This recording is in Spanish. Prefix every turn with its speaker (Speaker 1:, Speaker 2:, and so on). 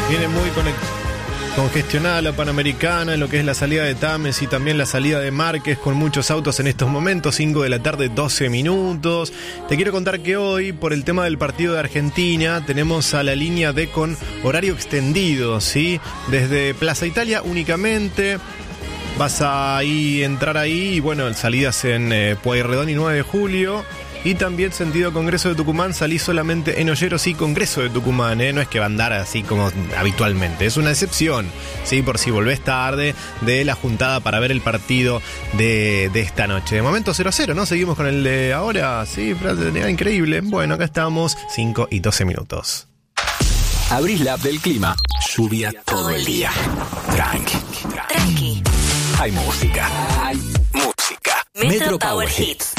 Speaker 1: Viene muy congestionada la Panamericana, lo que es la salida de Tames y también la salida de Márquez, con muchos autos en estos momentos, 5 de la tarde, 12 minutos. Te quiero contar que hoy, por el tema del partido de Argentina, tenemos a la línea D con horario extendido, ¿sí? Desde Plaza Italia únicamente. Vas a entrar ahí y bueno, salidas en Pueyrredón y 9 de julio. Y también sentido Congreso de Tucumán, salí solamente en Olleros y Congreso de Tucumán, no es que va a andar así como habitualmente, es una excepción, ¿sí? Por si volvés tarde de la juntada para ver el partido de esta noche. De momento 0-0, ¿no? Seguimos con el de ahora, sí, increíble. Bueno, acá estamos, 5 y 12 minutos.
Speaker 2: Abrís la app del clima, lluvia todo el día. Tranqui.
Speaker 3: Tranqui.
Speaker 2: Hay música. Metro Power Hits.